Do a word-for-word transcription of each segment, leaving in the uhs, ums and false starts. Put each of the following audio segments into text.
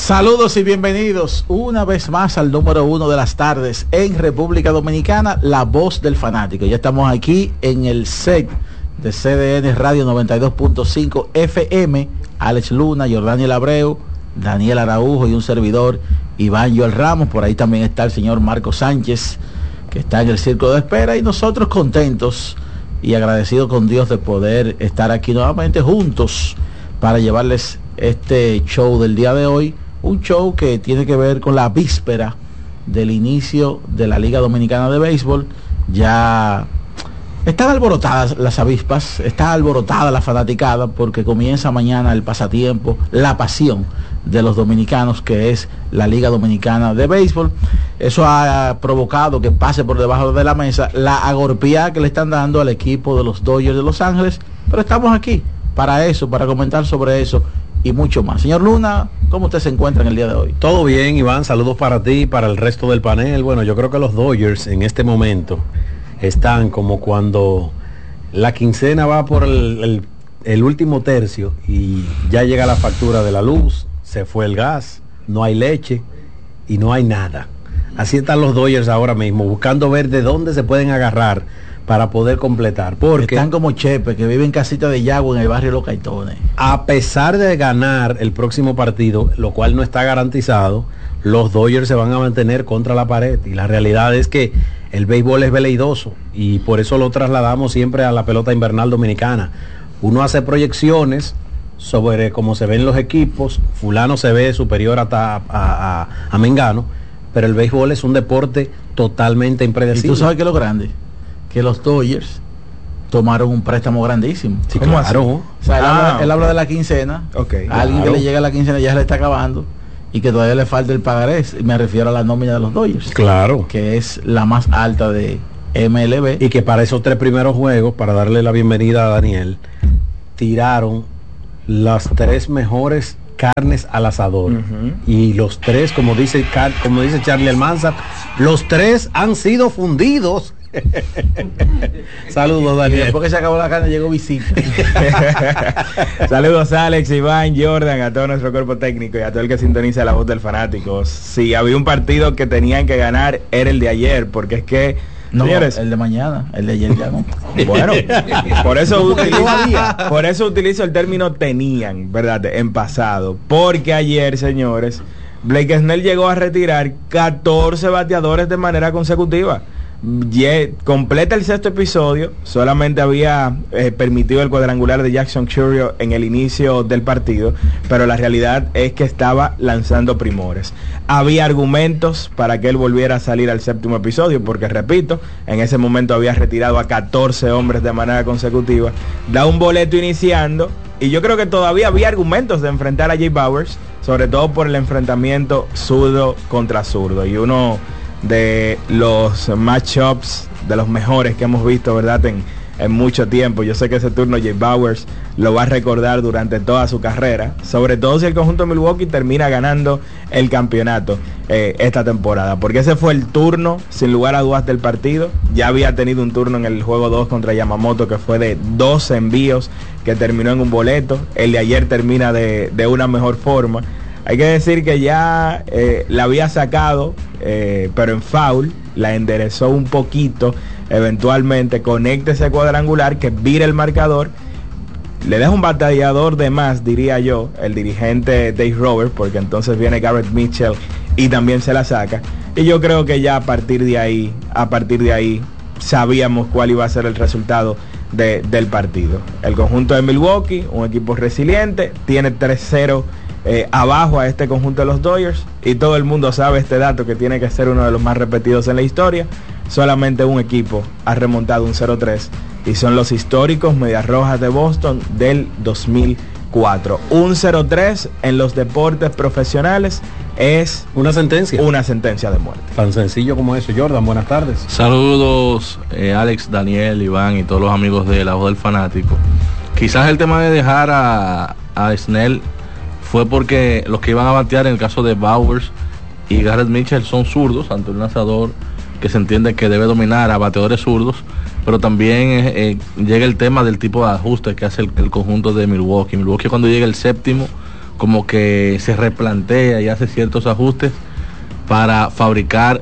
Saludos y bienvenidos una vez más al número uno de las tardes en República Dominicana, La Voz del Fanático. Ya estamos aquí en el set de C D N Radio noventa y dos punto cinco F M. Alex Luna, Jordaniel Abreu, Daniel Araujo y un servidor, Iván Joel Ramos. Por ahí también está el señor Marco Sánchez, que está en el círculo de espera, y nosotros contentos y agradecidos con Dios de poder estar aquí nuevamente juntos para llevarles este show del día de hoy. Un show que tiene que ver con la víspera del inicio de la Liga Dominicana de Béisbol. Ya están alborotadas las avispas, está alborotada la fanaticada, porque comienza mañana el pasatiempo, la pasión de los dominicanos, que es la Liga Dominicana de Béisbol. Eso ha provocado que pase por debajo de la mesa la agorpiada que le están dando al equipo de los Dodgers de Los Ángeles, pero estamos aquí para eso, para comentar sobre eso y mucho más. Señor Luna, ¿cómo usted se encuentra en el día de hoy? Todo bien, Iván, saludos para ti, para el resto del panel. Bueno, yo creo que los Dodgers en este momento están como cuando la quincena va por el, el, el último tercio y ya llega la factura de la luz, se fue el gas, no hay leche y no hay nada. Así están los Dodgers ahora mismo, buscando ver de dónde se pueden agarrar para poder completar, porque están como Chepe, que vive en casita de Yagua en el barrio Los Caitones. A pesar de ganar el próximo partido, lo cual no está garantizado, los Dodgers se van a mantener contra la pared, y la realidad es que el béisbol es veleidoso y por eso lo trasladamos siempre a la pelota invernal dominicana. Uno hace proyecciones sobre cómo se ven los equipos, fulano se ve superior hasta a, a, a, a Mengano, pero el béisbol es un deporte totalmente impredecible. ¿Y tú sabes qué es lo grande? Que los Dodgers tomaron un préstamo grandísimo. Sí, ¿cómo claro? O sea, él, ah, habla, okay. él habla de la quincena. Okay, a alguien claro. que le llega a la quincena ya se le está acabando y que todavía le falta el pagaré. Me refiero a la nómina de los Dodgers. Claro. Que es la más alta de M L B. Y que para esos tres primeros juegos, para darle la bienvenida a Daniel, tiraron las tres mejores carnes al asador. Uh-huh. Y los tres, como dice, como dice Charlie Almanzar, los tres han sido fundidos. Saludos, Daniel. Y después que se acabó la carne llegó visita. Saludos, Alex, Iván, Jordan, a todo nuestro cuerpo técnico y a todo el que sintoniza La Voz del Fanático. Si había un partido que tenían que ganar, era el de ayer, porque es que no, señores, el de mañana, el de ayer ya no. Bueno, por eso utilizo, por eso utilizo el término tenían, ¿verdad? En pasado, porque ayer, señores, Blake Snell llegó a retirar catorce bateadores de manera consecutiva. Yeah, completa el sexto episodio, solamente había eh, permitido el cuadrangular de Jackson Chourio en el inicio del partido, pero la realidad es que estaba lanzando primores. Había argumentos para que él volviera a salir al séptimo episodio, porque repito, en ese momento había retirado a catorce hombres de manera consecutiva, da un boleto iniciando, y yo creo que todavía había argumentos de enfrentar a Jay Bowers, sobre todo por el enfrentamiento zurdo contra zurdo, y uno de los matchups de los mejores que hemos visto, ¿verdad? En, en mucho tiempo. Yo sé que ese turno Jay Bowers lo va a recordar durante toda su carrera, sobre todo si el conjunto de Milwaukee termina ganando el campeonato eh, esta temporada, porque ese fue el turno sin lugar a dudas del partido. Ya había tenido un turno en el juego dos contra Yamamoto que fue de doce envíos que terminó en un boleto. El de ayer termina de, de una mejor forma. Hay que decir que ya eh, la había sacado, eh, pero en foul, la enderezó un poquito, eventualmente conecta ese cuadrangular que vira el marcador, le deja un batallador de más, diría yo, el dirigente Dave Roberts, porque entonces viene Garrett Mitchell y también se la saca. Y yo creo que ya a partir de ahí, a partir de ahí, sabíamos cuál iba a ser el resultado de, del partido. El conjunto de Milwaukee, un equipo resiliente, tiene tres cero Eh, abajo a este conjunto de los Dodgers, y todo el mundo sabe este dato que tiene que ser uno de los más repetidos en la historia. Solamente un equipo ha remontado un cero tres y son los históricos Medias Rojas de Boston del dos mil cuatro. Un cero tres en los deportes profesionales es una sentencia, una sentencia de muerte. Tan sencillo como eso. Jordan, buenas tardes. Saludos, eh, Alex, Daniel, Iván y todos los amigos de La Voz del Fanático. Quizás el tema de dejar a, a Snell fue porque los que iban a batear en el caso de Bowers y Garrett Mitchell son zurdos ante un lanzador que se entiende que debe dominar a bateadores zurdos, pero también eh, llega el tema del tipo de ajuste que hace el, el conjunto de Milwaukee. Milwaukee cuando llega el séptimo como que se replantea y hace ciertos ajustes para fabricar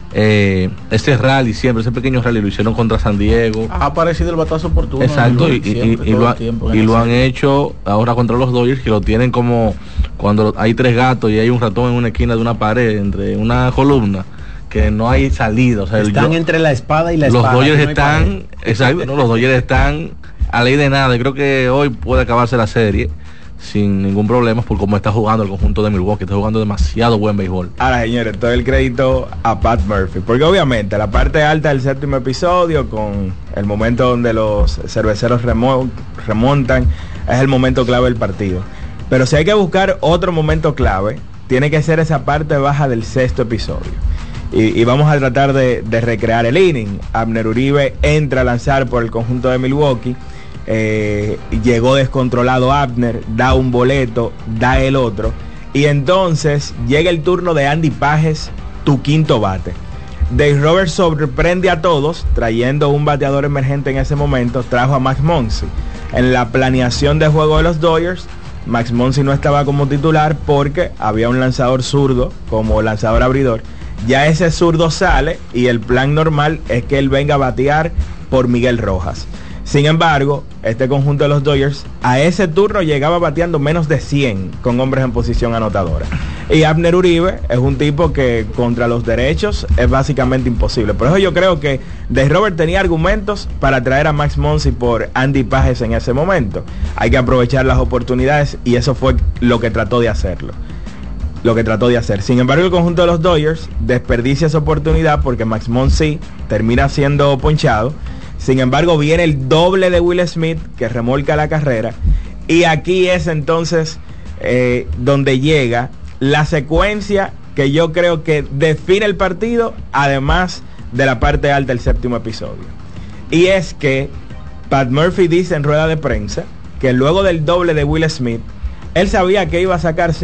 eh, ese rally siempre, ese pequeño rally. Lo hicieron contra San Diego. Ha aparecido el batazo oportuno. Exacto, y, siempre, y, y, lo, ha, y lo han hecho ahora contra los Dodgers, que lo tienen como cuando hay tres gatos y hay un ratón en una esquina de una pared, entre una columna, que no hay salida. O sea, están yo, entre la espada y la los espada. Los Dodgers no están, exacto, no, los Dodgers están a ley de nada. Yo creo que hoy puede acabarse la serie sin ningún problema por cómo está jugando el conjunto de Milwaukee. Está jugando demasiado buen béisbol. Ahora, señores, todo el crédito a Pat Murphy, porque obviamente la parte alta del séptimo episodio, con el momento donde los cerveceros remont, remontan, es el momento clave del partido. Pero si hay que buscar otro momento clave, tiene que ser esa parte baja del sexto episodio. Y, y vamos a tratar de, de recrear el inning. Abner Uribe entra a lanzar por el conjunto de Milwaukee. Eh, llegó descontrolado Abner, da un boleto, da el otro, y entonces llega el turno de Andy Pages, tu quinto bate. Dave Roberts sorprende a todos trayendo un bateador emergente en ese momento. Trajo a Max Muncy. En la planeación de juego de los Dodgers, Max Muncy no estaba como titular porque había un lanzador zurdo como lanzador abridor. Ya ese zurdo sale y el plan normal es que él venga a batear por Miguel Rojas. Sin embargo, este conjunto de los Dodgers a ese turno llegaba bateando menos de cien con hombres en posición anotadora. Y Abner Uribe es un tipo que contra los derechos es básicamente imposible. Por eso yo creo que Dave Roberts tenía argumentos para traer a Max Muncy por Andy Pages en ese momento. Hay que aprovechar las oportunidades y eso fue lo que trató de hacerlo. Lo que trató de hacer. Sin embargo, el conjunto de los Dodgers desperdicia esa oportunidad porque Max Muncy termina siendo ponchado. Sin embargo, viene el doble de Will Smith que remolca la carrera. Y aquí es entonces eh, donde llega la secuencia que yo creo que define el partido, además de la parte alta del séptimo episodio. Y es que Pat Murphy dice en rueda de prensa que luego del doble de Will Smith, él sabía que iba a sacar